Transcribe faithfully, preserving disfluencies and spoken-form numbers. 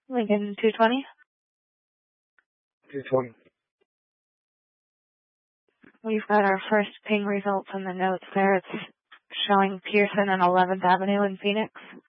Lincoln two twenty. two twenty. We've got our first ping results in the notes there. It's showing Pearson and eleventh Avenue in Phoenix.